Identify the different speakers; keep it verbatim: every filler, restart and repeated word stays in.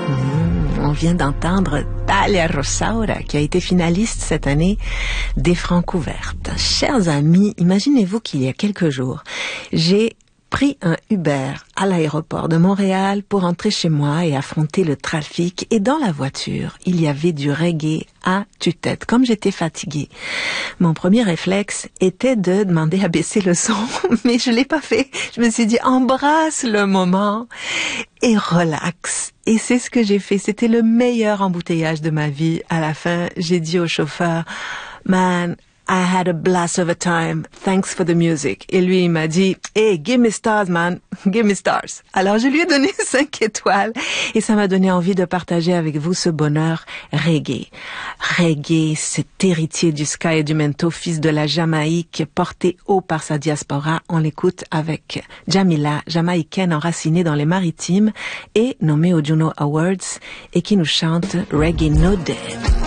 Speaker 1: Mmh, on vient d'entendre Dalia Rosaura, qui a été finaliste cette année des Francouvertes. Chers amis, imaginez-vous qu'il y a quelques jours, j'ai pris un Uber à l'aéroport de Montréal pour rentrer chez moi et affronter le trafic. Et dans la voiture, il y avait du reggae à tue-tête. Comme j'étais fatiguée, mon premier réflexe était de demander à baisser le son, mais je l'ai pas fait. Je me suis dit, embrasse le moment et relax. Et c'est ce que j'ai fait. C'était le meilleur embouteillage de ma vie. À la fin, j'ai dit au chauffeur, man, I had a blast of a time. Thanks for the music. Et lui, il m'a dit, hey, give me stars, man. Give me stars. Alors, je lui ai donné cinq étoiles. Et ça m'a donné envie de partager avec vous ce bonheur reggae. Reggae, cet héritier du ska et du mento, fils de la Jamaïque, porté haut par sa diaspora. On l'écoute avec Jamila, jamaïcaine enracinée dans les maritimes et nommée aux Juno Awards et qui nous chante Reggae No Dead.